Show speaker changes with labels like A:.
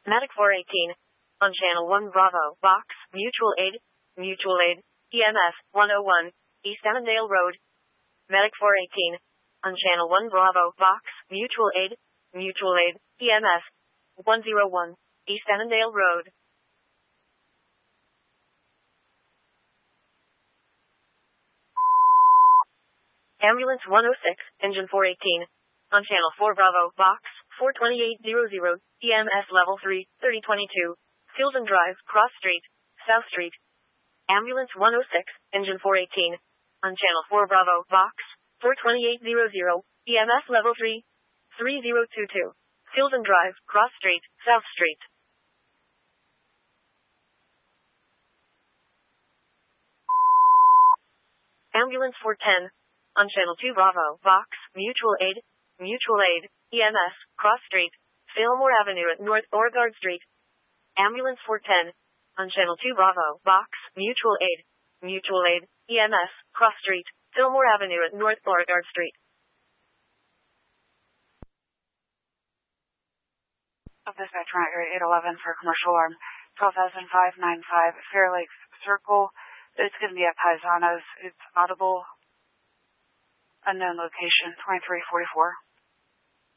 A: Medic 418. On Channel 1 Bravo, Box, Mutual Aid, EMS, 101, East Annandale Road. Medic 418. On Channel 1 Bravo, Box, Mutual Aid, EMS, 101, East Annandale Road. Ambulance 106, Engine 418. On Channel 4 Bravo, Box, 42800, EMS Level 3, 3022, Fielden Drive, Cross Street, South Street. Ambulance 106, Engine 418. On Channel 4 Bravo, Box, 42800, EMS Level 3, 3022, Fielden Drive, Cross Street, South Street. Ambulance 410. On Channel 2 Bravo, Box, Mutual Aid, EMS, Cross Street, Fillmore Avenue at North Beauregard Street. Ambulance 410. On Channel 2 Bravo, Box, Mutual Aid, EMS, Cross Street, Fillmore Avenue at North Beauregard Street.
B: Of this veteran area 811 for commercial alarm 12,595 Fair Lakes Circle. It's going to be at Paisanos. It's audible. Unknown location 2344.